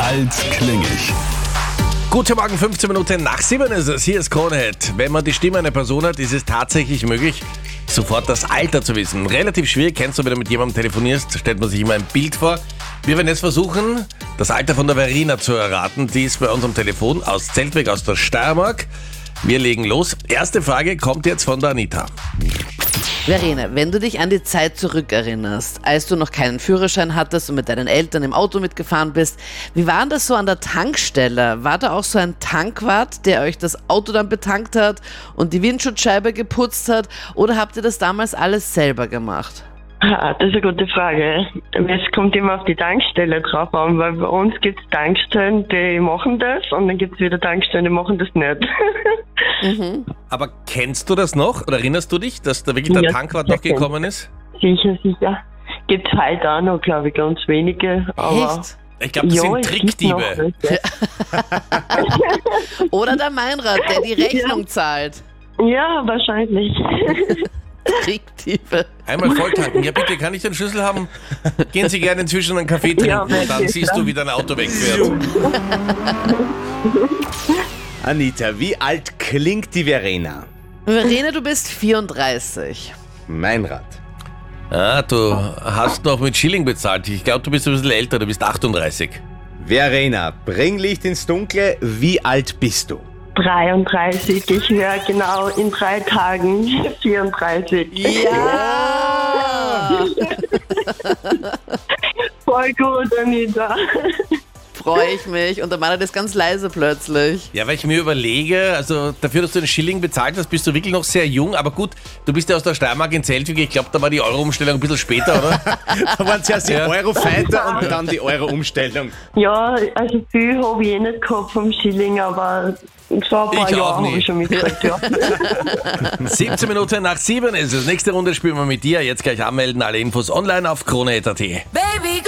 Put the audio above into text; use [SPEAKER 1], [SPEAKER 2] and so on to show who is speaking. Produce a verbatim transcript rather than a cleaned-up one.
[SPEAKER 1] alt klinge ich?
[SPEAKER 2] Guten Morgen, fünfzehn Minuten nach sieben ist es. Hier ist Kronehit. Wenn man die Stimme einer Person hat, ist es tatsächlich möglich, sofort das Alter zu wissen. Relativ schwierig, kennst du, wenn du mit jemandem telefonierst, stellt man sich immer ein Bild vor. Wir werden jetzt versuchen, das Alter von der Verena zu erraten. Die ist bei uns am Telefon aus Zeltweg, aus der Steiermark. Wir legen los. Erste Frage kommt jetzt von der Anita.
[SPEAKER 3] Verena, wenn du dich an die Zeit zurückerinnerst, als du noch keinen Führerschein hattest und mit deinen Eltern im Auto mitgefahren bist, wie war denn das so an der Tankstelle? War da auch so ein Tankwart, der euch das Auto dann betankt hat und die Windschutzscheibe geputzt hat, oder habt ihr das damals alles selber gemacht?
[SPEAKER 4] Ah, das ist eine gute Frage. Es kommt immer auf die Tankstelle drauf an, weil bei uns gibt es Tankstellen, die machen das, und dann gibt es wieder Tankstellen, die machen das nicht.
[SPEAKER 3] Mhm.
[SPEAKER 2] Aber kennst du das noch? Oder erinnerst du dich, dass da wirklich der
[SPEAKER 4] Ja,
[SPEAKER 2] Tankwart
[SPEAKER 4] sicher
[SPEAKER 2] noch gekommen ist?
[SPEAKER 4] Sicher, sicher. Gibt es halt auch noch, glaube ich, ganz wenige. Aber
[SPEAKER 3] Echt?
[SPEAKER 2] Ich glaube, das
[SPEAKER 4] ja,
[SPEAKER 2] sind
[SPEAKER 4] es gibt noch
[SPEAKER 2] Trickdiebe.
[SPEAKER 4] welche.
[SPEAKER 3] Oder der Meinrad, der die Rechnung zahlt.
[SPEAKER 4] Ja, wahrscheinlich.
[SPEAKER 3] Trickdiebe.
[SPEAKER 2] Einmal volltanken. Ja, bitte, kann ich den Schlüssel haben? Gehen Sie gerne inzwischen einen Kaffee trinken,
[SPEAKER 4] Ja,
[SPEAKER 2] und dann
[SPEAKER 4] wirklich,
[SPEAKER 2] siehst du,
[SPEAKER 4] ja.
[SPEAKER 2] wie dein Auto wegfährt.
[SPEAKER 5] Anita, wie alt klingt die Verena?
[SPEAKER 3] Verena, du bist vierunddreißig.
[SPEAKER 5] Meinrad.
[SPEAKER 2] Ah, du hast noch mit Schilling bezahlt. Ich glaube, du bist ein bisschen älter, du bist achtunddreißig.
[SPEAKER 5] Verena, bring Licht ins Dunkle. Wie alt bist du?
[SPEAKER 4] dreiunddreißig, ich höre genau in drei Tagen vierunddreißig.
[SPEAKER 3] Ja!
[SPEAKER 4] Voll gut, Anita.
[SPEAKER 3] Freue ich mich. Und der Meinrad ist ganz leise plötzlich.
[SPEAKER 2] Ja, weil ich mir überlege, also dafür, dass du den Schilling bezahlt hast, bist du wirklich noch sehr jung. Aber gut, du bist ja aus der Steiermark in Zeltweg. Ich glaube, da war die Euro-Umstellung ein bisschen später, oder?
[SPEAKER 5] Da waren zuerst die
[SPEAKER 2] Ja.
[SPEAKER 5] Eurofighter und dann die Euro-Umstellung.
[SPEAKER 4] Ja, also viel habe ich eh nicht gehabt vom Schilling, aber so ein paar
[SPEAKER 2] Ich auch
[SPEAKER 4] Jahre
[SPEAKER 2] nie.
[SPEAKER 4] habe ich schon mitgekriegt, ja.
[SPEAKER 2] siebzehn Minuten nach sieben ist es. Nächste Runde spielen wir mit dir. Jetzt gleich anmelden. Alle Infos online auf kronehit punkt at.
[SPEAKER 6] Baby,